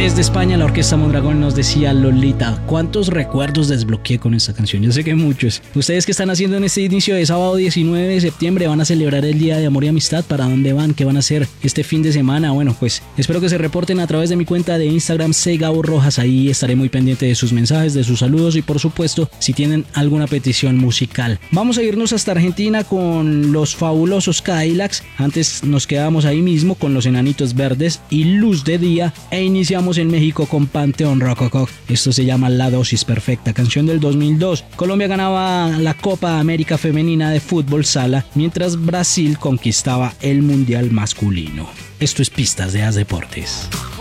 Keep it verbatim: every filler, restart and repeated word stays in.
Desde España, la Orquesta Mondragón nos decía Lolita. ¿Cuántos recuerdos desbloqueé con esta canción? Yo sé que muchos. ¿Ustedes qué están haciendo en este inicio de sábado diecinueve de septiembre? ¿Van a celebrar el Día de Amor y Amistad? ¿Para dónde van? ¿Qué van a hacer este fin de semana? Bueno, pues espero que se reporten a través de mi cuenta de Instagram, C Gabo Rojas. Ahí estaré muy pendiente de sus mensajes, de sus saludos y por supuesto, si tienen alguna petición musical. Vamos a irnos hasta Argentina con los fabulosos Cadillacs. Antes nos quedamos ahí mismo con los Enanitos Verdes y Luz de Día e iniciamos en México con Panteón Rococó. Esto se llama La Dosis Perfecta, canción del dos mil dos. Colombia ganaba la Copa América Femenina de Fútbol Sala, mientras Brasil conquistaba el Mundial Masculino. Esto es Pistas de As Deportes.